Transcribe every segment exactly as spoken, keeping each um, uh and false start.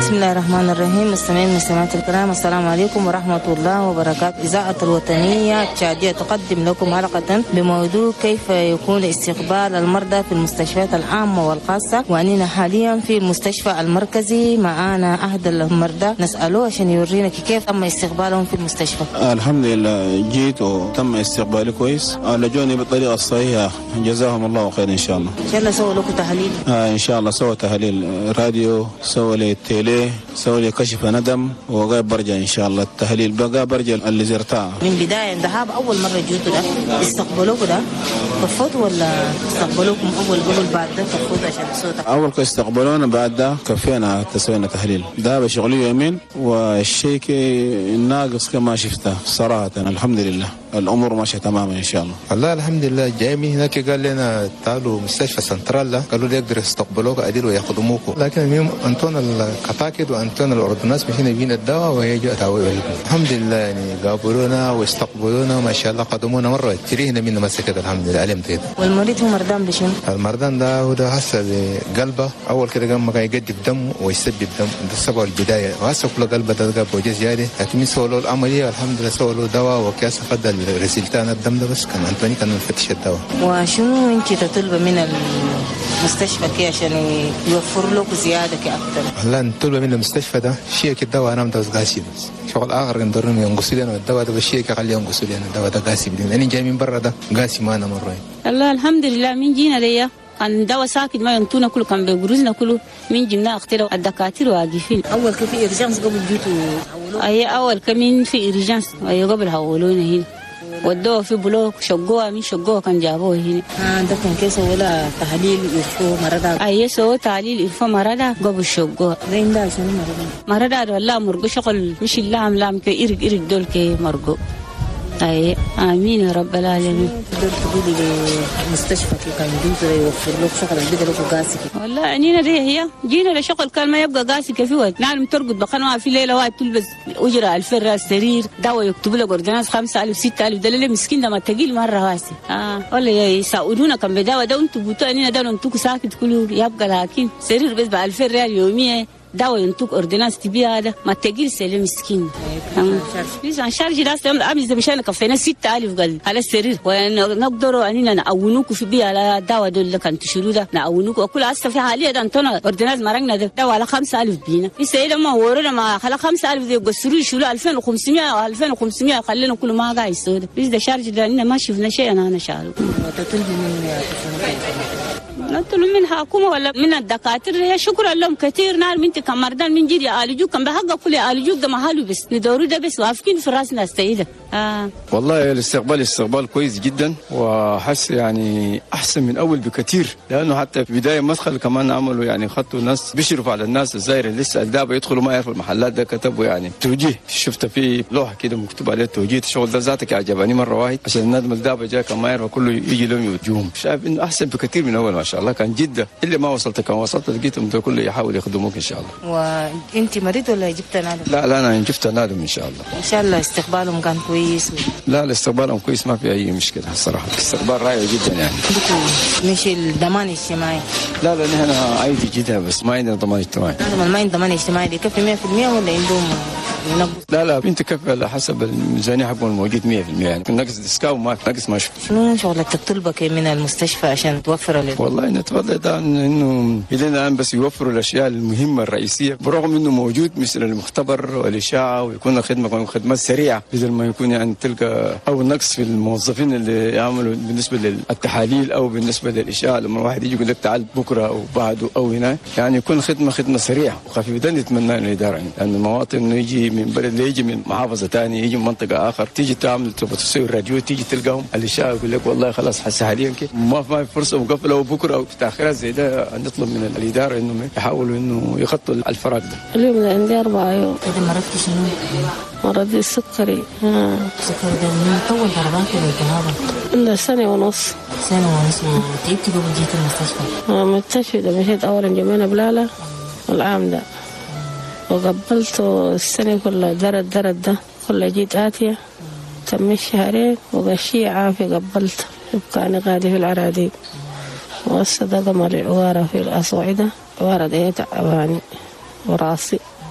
بسم الله الرحمن الرحيم. مستمعين ومستمعات الكرام، السلام عليكم ورحمة الله وبركاته. إذاعة الوطنية التشادية تقدم لكم حلقة بموضوع كيف يكون استقبال المرضى في المستشفيات العامة والخاصة. وأننا حاليا في المستشفى المركزي، معانا أحد المرضى نسأله عشان يورينا كيف تم استقبالهم في المستشفى. الحمد لله جيت وتم استقبالي كويس، لجوني بالطريقة الصحيحة، جزاهم الله خير. إن شاء الله إن شاء الله سووا لكم تحاليل. آه إن شاء الله سووا تحاليل راديو، سووا لي تيلي، سووا لي كشف ندم، وغير برجع إن شاء الله التحاليل بقى برجع اللي زرتها. من بداية ذهاب أول مرة جيتوا ده استقبلوكوا ده كفوتوا ولا استقبلوكم أول قبل بعد ده كفوتوا عشان صوتك؟ أول كي استقبلونا، بعد ده كفينا تسوينا تحليل. ده بشغلي يمين، والشيء الناقص كما شفته صراحة. الحمد لله الأمور ماشية تماما إن شاء الله. الله الحمد لله. جاي من هناك قال لنا تعالوا مستشفى سنترال، قالوا لي يقدروا يستقبلوك أديروا يخدموكم، لكن اليوم أنتونا الكتاكد وأنتونا الأردناس مشينا بينا الدواء ويجوا تعوي. الحمد لله يعني قابلونا واستقبلونا ما شاء الله، قدمونا مرة تريهنا من مسكت الحمد لله علم تيت. والمريض هو مردان بشنو؟ المردان ده هو ده هسه بقلبه أول كده قام كان يقدم دم ويسبب دم، ده السبب البداية، وهسه كل قلبه ده قاب وجه زيادة، لكن سووا له العملية الحمد لله، سووا له دواء وكاس فضل رسلتنا الدم ده، بس كان أنتوني كان نفتش الدواء. وشنو أنت تطلب من المستشفى كي عشان يوفر لكم زيادة كأكثر؟ لا نطلب من المستشفى ده شيء كده أنا مدرس قاسي، بس شغل آخر قدرنا ينقصوا لنا الدواء ده، بالشيء كخلي ينقصوا لنا الدواء ده قاسي بدين. أنا جاي من برا ده قاسي ما أنا مرة. الله الحمد لله. من جينا ليا كان دواء ساكت ما ينتونا كله، كان بيبرزنا كله، من جبنا اختروا الدكاتره واقفين. اول كيف في ارجانس قبل جيتوا؟ اي اول كمين في ارجانس، اي قبل حولونا هنا ودوه في بلوك شقوها، من شقوها كان جابوه هنا. اه ده كان كيس ولا تحليل يرفو مرضى؟ اي سو تحليل يرفو مرضى قبل شقوها. زين ده شنو مرضى؟ مرضى والله مرقو شغل مش اللام لام كي إرق إرق دول كي مرقو. أي آمين يا رب العالمين. تقدر تقولي للمستشفى كي كان يقدر يوفر لك شغل بدل لك قاسي؟ والله عنينا دي هي جينا لشغل كان ما يبقى قاسي في وقت نعم ترقد بقناة في ليلة واحد تلبس أجرة ألفين راس سرير، دواء يكتب لك أوردنانس خمسة ألف ستة ألف، ده اللي مسكين ده ما تقيل مرة واسي. آه ولا يساعدونا كم بدواء ده وانتوا بوتوا عنينا ده وانتوا ساكت كله يبقى، لكن سرير بس بألفين ريال يومية، دواء ينتوك أوردنانس تبيع هذا ما تقيل سلم مسكين. ليش شارج راس يوم أمس ده مشان كفينا ستة ألف قال على السرير، ونقدروا عنينا نعونوكوا في بيع على دواء دول اللي كان تشيلوا ده نعونوكوا، وكل أسف في حاليا ده أنتونا أوردنانس مرقنا ده دواء على خمسة ألف بينا. لسه إذا ما ورونا ما على خمسة ألف ده يقصروا يشيلوا ألفين وخمسمية أو ألفين وخمسمية خلينا كل ما قاعد يسود. ليش ده شارج ده إننا ما شفنا شيء أنا أنا شارو. تطلبي من نطلب من الحكومة ولا من الدكاترة شكرا لهم كثير. نعم انت كمردان من جدي يعالجوك كان بحق كل يعالجوك ده محله، بس ندوروا ده بس وافكين في راسنا السيدة. آه. والله الاستقبال استقبال كويس جدا، وحس يعني احسن من اول بكثير، لانه حتى في بدايه مدخل كمان عملوا يعني خطوا ناس بيشرفوا على الناس الزايره لسه الدابه يدخلوا ما يعرفوا المحلات ده، كتبوا يعني توجيه، شفت في لوحه كده مكتوب عليه توجيه. الشغل ده ذاتك عجبني مره واحد عشان الناس الدابه جاي كان ما يعرفوا كله يجي لهم يوجههم. شايف انه احسن بكثير من اول ما شاء الله. كان جده اللي ما وصلت كان وصلت لقيتهم ده كله يحاول يخدموك ان شاء الله. وانت مريض ولا جبت نادم؟ لا لا انا جبت نادم ان شاء الله. ان شاء الله استقبالهم كان كويس. لا الاستقبالهم كويس ما في اي مشكله الصراحه، الاستقبال رائع جدا يعني. مش الضمان الاجتماعي؟ لا لا نحن عادي جدا بس ما عندنا ضمان اجتماعي. ما عندنا ضمان اجتماعي بيكفي مية في المية ولا عندهم ينقص؟ لا لا انت كيف على حسب الميزانيه حقهم الموجود مية في المية يعني، نقص ديسكاونت ما نقص ما شفت. شنو شغلك تطلبك من المستشفى عشان توفر له؟ والله نتفضل ده انه الى الان بس يوفروا الاشياء المهمه الرئيسيه، برغم انه موجود مثل المختبر والاشاعه، ويكون الخدمه خدمات سريعه بدل ما يكون يعني تلقى او نقص في الموظفين اللي يعملوا بالنسبه للتحاليل او بالنسبه للاشعه. لما واحد يجي يقول لك تعال بكره او بعده او هنا يعني يكون خدمه خدمه سريعه وخفيفه. ده نتمنى انه الاداره يعني، لان المواطن انه يجي من بلد لا يجي من محافظه ثانيه يجي من منطقه اخر، تيجي تعمل تبغى تسوي الراديو تيجي تلقاهم الاشعه يقول لك والله خلاص حس حاليا كده ما في فرصه مقفله وبكره او تاخيرات زي ده. نطلب من الاداره انهم يحاولوا انه يغطوا الفراغ ده. اليوم عندي اربعه يوم. كده مرضت شنو؟ مرض السكري. اه السكري ده من طول ضربات ولا التهاب؟ إلا سنه ونص. سنه ونص. وتعبت قبل جيت المستشفى؟ اه مستشفى ده مشيت اولا جمعنا بلاله والعام ده وقبلته السنه كلها درد درد ده كلها جيت اتيه تم شهرين وغشي عافي قبلته يبقى قاعدة في العراديب والصدقة مال العوارة في الأصوعدة عوارة دي تعباني وراسي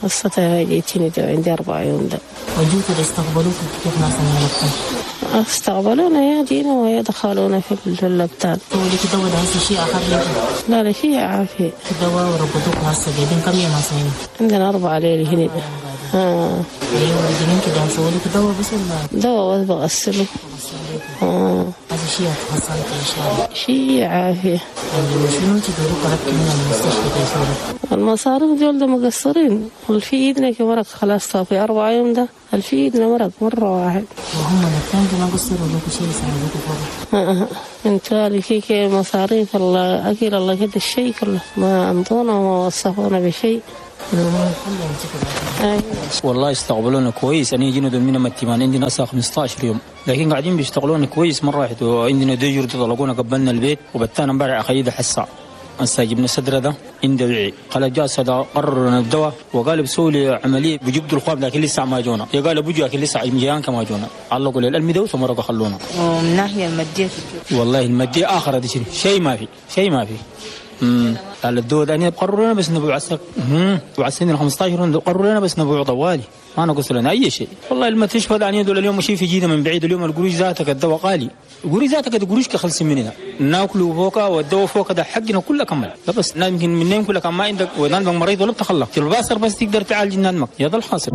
قصتها جيتيني ده عندي أربع يوم ده. وجيتوا يستقبلوك كيف ناس الملبتان؟ استقبلونا يا دينا ويدخلونا في اللبتان. ولك دواء ده هسه شيء آخر لك؟ لا لا شيء عافية. دواء وربطوك هسه قاعدين كم يوم هسه هنا؟ عندنا أربع ليلة هنا. اه. ايوه جايين كده هسه ولك دواء بس ولا؟ دواء بس بغسله. اه. هذا شيء هتحصلك إن شاء الله. شيء عافية. شنو تدوروا قربت من المستشفى كيسورة؟ المصاريف دول ده مقصرين. والفي ايدنا كمرق خلاص في أربع يوم ده. الفي ايدنا مرق مرة واحد. وهم نتان ما قصروا لكم شيء يساعدوكم فوق. اه انت اللي فيك مصاريف الله أكيد الله كده الشيء كله ما أنطونا وما وصفونا بشيء. والله استقبلونا كويس. أنا جينا دول من متيمان عندنا أسا خمسة عشر يوم، لكن قاعدين بيشتغلونا كويس مرة واحدة. وعندنا ديجور طلقونا قبلنا البيت وبتانا امبارح أخيده حسا هسه جبنا صدر ده عنده وعي. قال جاء صدا قرروا لنا الدواء وقال بسوي لي عمليه بجبدوا الخواب لكن لسه ما جونا. يا قال بوجوا لكن لسه جيان كما جونا. علقوا لي المدوس ومرقوا خلونا. ومن الناحيه الماديه والله الماديه اخر هذا شيء شيء ما في شيء ما في. امم قال الدواء ده قرروا لنا بس نبيع عسك امم وعسين خمسة عشر قرروا لنا بس نبيع طوالي ما نقص لنا اي شيء. والله المستشفى ده يعني دول اليوم ماشي في جينا من بعيد. اليوم القروش ذاتك الدواء غالي. قولي ذاتك القروش كخلص مننا ناكلوا فوقها والدواء فوق ده حقنا كله كمل. لا بس يمكن منين كله كان ما عندك ونالك مريض ولا بتخلى الباصر بس تقدر تعالج نالك. يا ده الحاصل.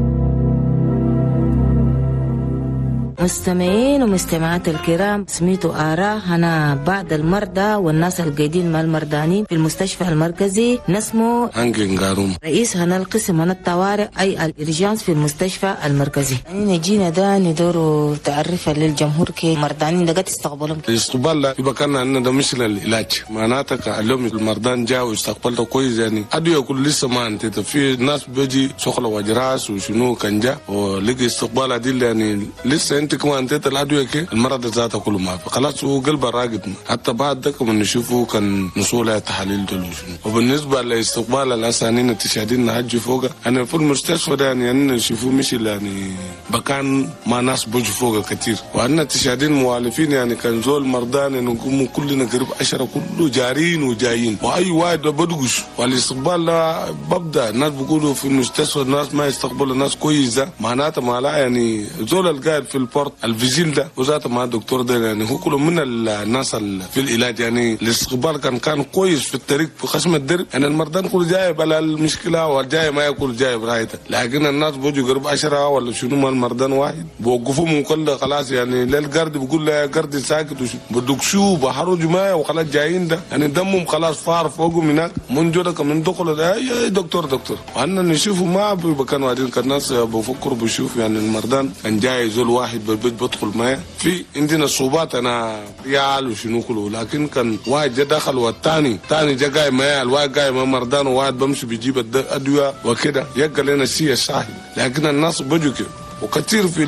مستمعين ومستمعات الكرام، سميتوا آراء هنا بعض المرضى والناس القاعدين مع المرضانين في المستشفى المركزي. نسمو هانجين غاروم رئيس هنا القسم هنا الطوارئ أي الإرجانس في المستشفى المركزي. يعني جينا ده ندور تعرفها للجمهور كي مرضانين ده تستقبلهم. الاستقبال يبقى كان عندنا ده مش العلاج معناتك اليوم المرضان جاوا واستقبلته كويس. يعني أدوية كل لسه ما انت في ناس بيجي شغل وجراس وشنو كان جا ولقي استقبال عديل. يعني لسه انت كمان انت الادويه كي المرض ذاته كله ما في خلاص هو قلبه راقد. حتى بعد ذاك من نشوفه كان نصوله تحاليل دول وشنو. وبالنسبه لاستقبال الاسانين التشهدين نهجي فوق انا في المستشفى ده يعني نشوفه مش يعني بكان ما ناس بوجه فوق كثير. وعندنا تشهدين موالفين يعني كان زول مرضان نقوم كلنا قريب عشرة كله جارين وجايين واي واحد بدقش. والاستقبال لا ببدا الناس بيقولوا في المستشفى الناس ما يستقبلوا الناس كويسه معناته ما لا يعني زول القاعد في البورت الفيزيل ده وذاته مع الدكتور ده يعني هو كله من الناس في العلاج. يعني الاستقبال كان كان كويس في الطريق في خشم الدرب. يعني المرضان كله جايب على المشكله والجاي ما ياكل جايب رايته. لكن الناس بيجوا قرب عشرة ولا شنو ما المرضان واحد بوقفوهم كله خلاص. يعني للقرد بيقول له قرد ساكت بدقشوا بحروا جماعه وخلاص جايين ده يعني دمهم خلاص فار فوقهم هناك من جودك من دخل يا دكتور دكتور. وعندنا نشوفوا ما بكان واحدين كان الناس بفكروا بيشوفوا يعني المرضان كان جاي زول واحد بالبيت بدخل معاه في عندنا صعوبات انا ريال وشنو كله. لكن كان واحد جا دخل والثاني ثاني جا جاي معاه الواحد جاي مع مرضان وواحد بمشي بيجيب الادويه وكده يلقى لنا الشيء السهل. لكن الناس بيجوا وكثير في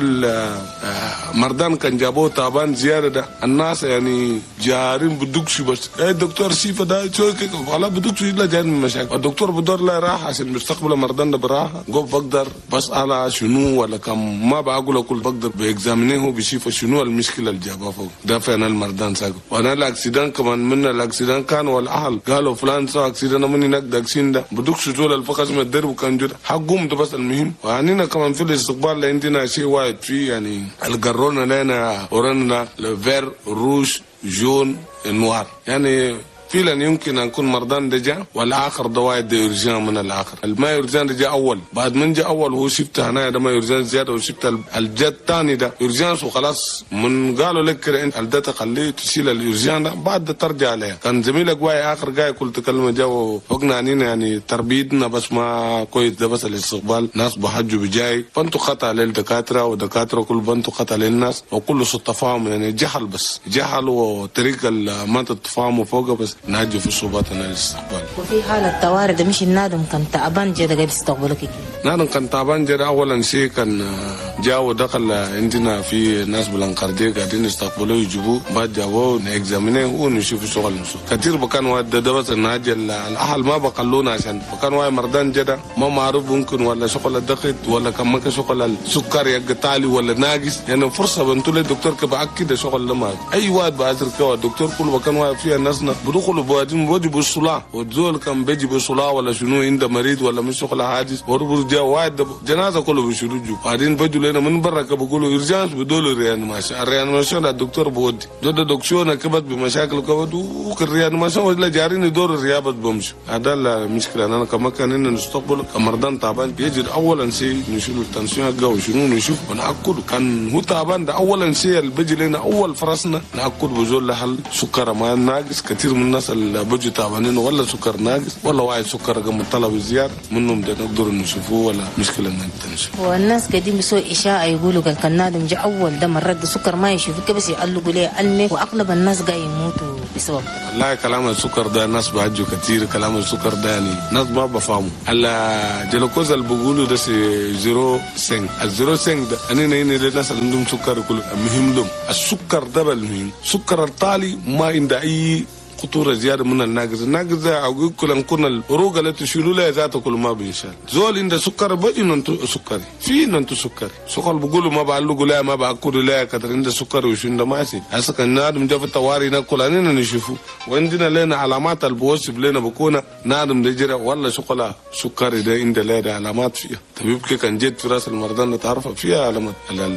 المرضان كان جابوه تعبان زياده ده الناس يعني جارين بدكش بس اي دكتور شيفا ده شو ولا بدكش الا جاي من مشاكل. الدكتور بدور له راحه عشان مستقبل المرضان ده براحه. قف بقدر بس على شنو ولا كم ما بقول كل بقدر بيكزامينه بيشوف شنو المشكله اللي جابها فوق ده. فين المرضان ساق وانا الاكسيدان كمان من الاكسيدان كان والاهل قالوا فلان سوى اكسيدان من هناك داكسين ده بدكش طول الفقس من الدرب وكان جد حقهم ده بس المهم. وعنينا كمان في الاستقبال عندنا شيء واحد فيه يعني القرونا لنا ورانا الفير روج جون نوار. يعني فعلا يمكن أن يكون مرضان ده جاء والآخر دواء ده يرجان من الآخر. الما يرجان ده جاء أول بعد من جاء أول هو شفته هنا ده ما يرجان زيادة وشفت الجد تاني ده يرجان وخلاص من قالوا لك أنت الده تخليه تشيل اليرجان ده بعد ده ترجع عليه. كان زميلك واي آخر جاي كل كلمة جاء فوقنا عنينا يعني تربيتنا بس ما كويس ده بس الاستقبال ناس بحجوا بجاي فانتوا خطأ للدكاترة ودكاترة كل بنتوا خطأ للناس وكله سوء تفاهم يعني جهل بس جهل وطريقة ما تتفاهموا فوقه بس ناجوا في صعوبات الاستقبال. وفي حالة طوارئ ده مش النادم كان تعبان جدا قاعد يستقبلك كده. نحن كان تعبان جدا. اولا شيء كان جاوا دخل عندنا في ناس بالانقرديه قاعدين يستقبلوه يجيبوه بعد جابوه نكزامينه ونشوف شغل نفسه كثير. بكان واحد ده بس النهج الاهل ما بقلونا عشان بكان واحد مردان جدا ما معروف ممكن ولا شغل الضغط ولا كم ممكن شغل السكر يقطع لي ولا ناقص يعني فرصه بنتو لي الدكتور كباكد شغل لما اي واحد بعثر كوا الدكتور كله بكان واحد فيها ناسنا بدخلوا بوادين بودي بالصلاه والزول كان بيجي بالصلاه ولا شنو عنده مريض ولا مش شغل حادث ورجع واحد جنازه كله بيشيلوا بعدين بيجوا لنا من برا بيقولوا ارجاس بدول ريانيماسيون. الريانيماسيون الدكتور بودي ده دكتور كبت بمشاكل كبد والريانيماسيون ولا جارين دور الرياضه بمشي. هذا المشكله. انا كما كان ان نستقبل كمرضان تعبان يجي اولا شيء نشيل التنسيون الجو شنو نشوف ونأكد كان هو تعبان ده اولا شيء اللي بيجي لنا اول فرصنا نأكد بزول لحل سكر ما ناقص. كثير من الناس اللي بيجوا تعبانين ولا سكر ناقص ولا واحد سكر قام طلب زياده منهم ده نقدر نشوفوه ولا مشكله من التنسيون. والناس قاعدين بيسووا اشاعه يقولوا قال كان نادم جاء اول ده مرات سكر ما يشوفك بس يقلقوا ليه علمي واغلب الناس قاعد يموتوا بسبب. والله كلام السكر ده الناس بيحجوا كثير. كلام السكر ده يعني ناس ما بفهموا. هلا جلوكوز اللي بيقولوا ده زيرو سنج الزيرو سنج ده انا هنا الناس اللي عندهم سكر كله مهم لهم. السكر ده بالمهم سكر الطالي ما عنده اي خطوره زياده من الناقص. الناقص ده اقول كل نكون الروق اللي تشيلوا لها ذاته كل ما بينشال. زول عنده سكر بيجي ننتو سكري في ننتو سكري سكر بيقولوا ما بعلقوا لا ما باكلوا لا كتر عنده سكر وشو عنده ماسي. هسه كان نادم جا في الطوارئ ناكل اننا نشوفه وعندنا لنا علامات البوصف لنا بكون نادم ده جرى ولا شوكولا سكري ده عنده له علامات فيها. طبيب كان جيت في راس المرضان نتعرف فيها علامات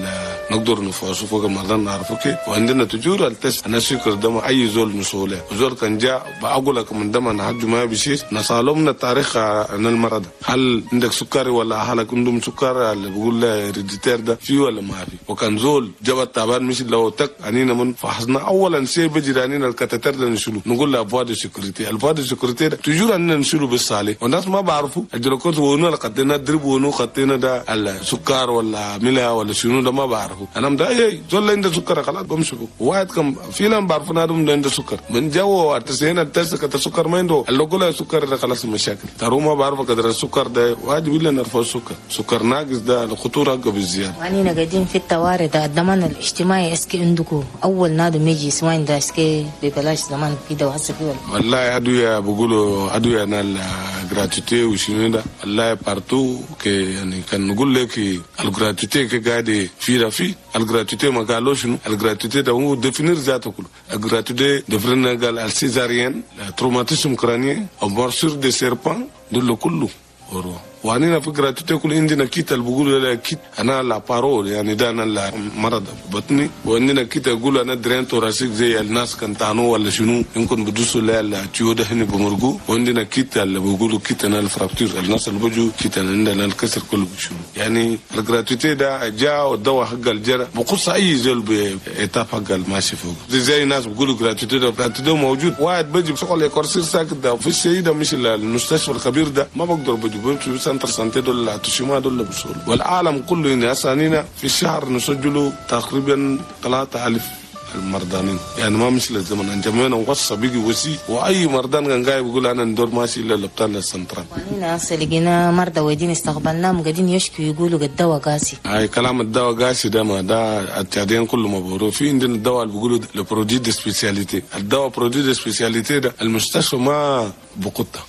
نقدر نفحصه فوق المرضان نعرفه كيف. وعندنا تجور التست انا سكر دم اي زول مسؤوله. كان جاء بقول لك من دم حد ما بيصير نسالوا من التاريخ عن المرض هل عندك سكري ولا اهلك عندهم سكر اللي بقول له هيريديتير ده في ولا ما في. وكان زول جاب تعبان مش لو تك انينا من فحصنا اولا شيء بيجي انينا الكاتيتر ده نشيله نقول له افواد سكيورتي الافواد سكيورتي تجور اننا نشيله بالصالح والناس ما بعرفوا الجلوكوز ونو قدنا درب ونو خدنا ده السكر ولا ملها ولا شنو ده ما بعرفوا. انا مداي زول عنده سكر خلاص بمشي واحد كم في لهم بعرفوا انهم عنده سكر من جو تسينا التست كتسكر ما عنده اللي يقول سكر ده خلاص مشاكل. ترى ما بعرف قدر السكر ده واجب لنا نرفع السكر. سكر ناقص ده الخطوره قبل الزياده. وانينا قاعدين في الطوارئ ده الضمان الاجتماعي اسكي عندكم اول نادم يجي سواء ده اسكي ببلاش زمان كده وهسه في ولا والله ادويه بيقولوا ادويه انا الجراتيتي وشنو ده والله بارتو كي يعني كان نقول لك الجراتيتي كي قاعد في في الجراتيتي ما قالوا شنو الجراتيتي ده هو ديفينير ذاته كله. الجراتيتي ديفينير قال السيزاريان تروماتيسم كراني او مارسور دي سيربان دول كله ورو. وعنينا فكرة تقول عندنا كيت اللي بقولوا لا كيت أنا لا بارول يعني ده أنا المرض بطني وعندنا كيت يقول أنا درين توراسيك زي الناس كان تانو ولا شنو يمكن بدوسوا لا لا تيو ده هني بمرجو. وعندنا كيت اللي بقولوا كيت أنا الفراكتور الناس اللي بيجوا كيت أنا عندنا الكسر كله شنو يعني الجراتيتي ده جاء والدواء حق الجرا بقص أي زول بإتاف حق الماشي فوق زي زي الناس بقولوا جراتيتي ده جراتيتي موجود واحد بيجي شغل يكرسي ساكت ده وفي الشيء ده مش المستشفى الكبير ده ما بقدر بيجي بيمشي سنتر سنتي دول تشيما دول بسول. والعالم كله هنا أسانينا في الشهر نسجلوا تقريبا ثلاثة ألف المرضانين يعني ما مثل الزمن انجمعنا وصى بيجي وسي واي مرضان كان جاي بيقول انا ندور ماشي الا لبتان السنترال. هنا اصل لقينا مرضى ويدين استقبلناهم قاعدين يشكوا يقولوا الدواء قاسي. هاي كلام الدواء قاسي ده ما ده التعدين كله مبرور. في عندنا الدواء اللي بيقولوا البرودوي دي سبيسياليتي. الدواء برودوي دي سبيسياليتي ده المستشفى ما بقطه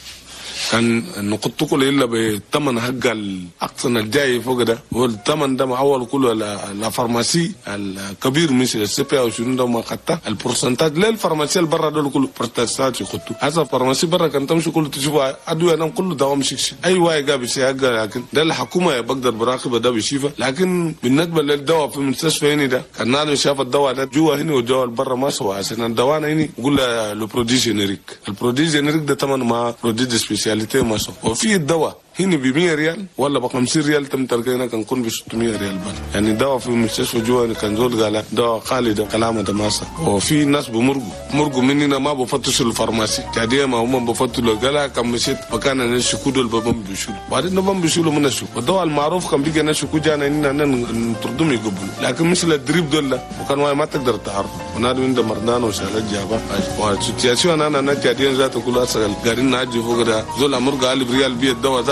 كان نقطه كله الا بالثمن حق الاقصى الجاي فوق ده والثمن ده اول كله الفارماسي الكبير مثل السي بي او شنو ده ما خدته البرسنتاج للفارماسي اللي برا دول كله برسنتاج يخطوا. هذا الفارماسي برا كان تمشي كله تشوف ادويه انا كله دواء مشيكش اي واحد جاب شيء حق لكن ده الحكومه بقدر براقبه ده بيشيفه. لكن بالنسبه للدواء في المستشفى هنا ده كان انا شاف الدواء ده جوا هنا والدواء برا ما سوا عشان الدواء هنا يقول له برودوي جينيريك. البرودوي جينيريك ده ثمن ما برودوي سبيسيال وفي الدواء هنا ب مية ريال ولا ب خمسين ريال تم تلقينا كان كون ب ستمية ريال بس يعني دواء في المستشفى جوا كان زول قال دواء خالي ده كلامه ده ماسه. وفي ناس بمرقوا مرقوا مننا ما بفتشوا الفارماسي تعديه ما هم بفتوا له قال كان مشيت مكان انا الشكود البابم بيشيلوا بعدين نبم بيشيلوا من الشكود. والدواء المعروف كان بيجي نشكو جانا هنا نطردهم يقبلوا لكن مثل الدريب دول وكان واي ما تقدر تعرفه ونادوا عند مرضان وشالات جابا وسيتياسيون انا انا تعديه ذاته كلها سال قاعدين ناجي فوق ده زول امر قال بريال بي الدواء ذات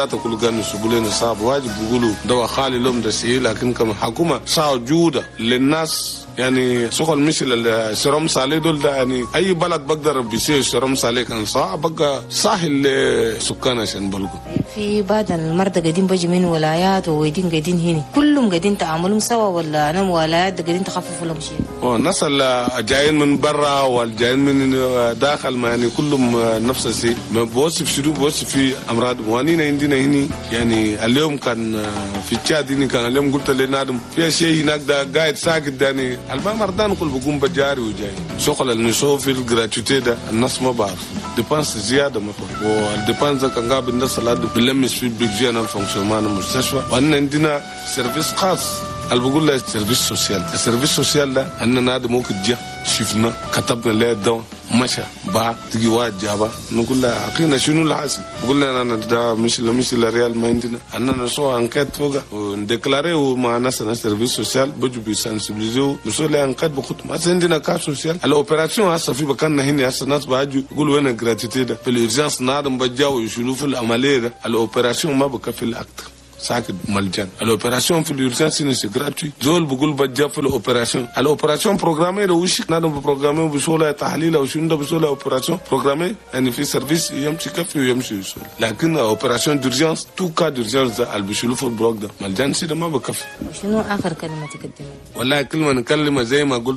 ثلاثه كل كانوا يسيبوا لنا صعب واجب بيقولوا دواء خالي لهم ده سهل لكن كم حكومه صار جوده للناس يعني شغل مش السيروم صالح دول ده يعني اي بلد بقدر بيصير سيروم صالح كان صعب بقى سهل لسكان عشان بلقوا. في بعض المرضى قاعدين بيجي من ولايات وقاعدين قاعدين هنا كلهم قاعدين تعاملهم سوا ولا انا ولايات قاعدين تخففوا لهم شيء؟ اه الناس اللي جايين من برا والجايين من داخل ما يعني كلهم نفس الشيء بوصف شنو بوصف في امراض موانين عندنا هنا يعني اليوم كان في تشاد هنا كان اليوم قلت لنادم في شيء هناك ده قاعد ساكت يعني البا مرضان كل بقوم بجاري وجاي شغل النسوء في الجراتيوتي ده الناس ما بعرف ديبانس زياده مثلا والديبانس ده كان قابل الناس اللي بنلمس في بيجينا الفونكسيونمان المستشفى وان عندنا سيرفيس خاص اللي بقول له سيرفيس سوسيال السيرفيس سوسيال ده اننا هذا ممكن جاء شفنا كتبنا له الدواء مشى باع تجي واحد جابه نقول له حقيقة شنو اللي حاصل بقول له انا ده مش مش الريال ما عندنا اننا نسوي انكيت فوق ونديكلاري مع ناس السيرفيس سوسيال بيجوا بيسنسبيليزو بيسوي له انكيت بخط ما عندنا كاس سوسيال الاوبراسيون هسه في مكاننا هنا هسه الناس بيجوا يقولوا وين الجراتيتي ده في الارجانس نادم بجاوا يشيلوا في العمليه ده الاوبراسيون ما بكفي الاكتر ساكت ملجان الاوبراسيون في اليورسنس نسي جراتوي زول بقول بجا في الاوبراسيون الاوبراسيون بروغرامي لو وش نادم بروغرامي بسوله تحليل او شنو ده بسوله اوبراسيون بروغرامي يعني في سيرفيس يمشي كفي ويمشي يسول لكن اوبراسيون دورجانس تو كا دورجانس ده اللي بيشيلوا في البلوك ده ملجان سي ده ما بكفي. شنو اخر كلمه تقدمها؟ والله كلمه نكلمها زي ما قلت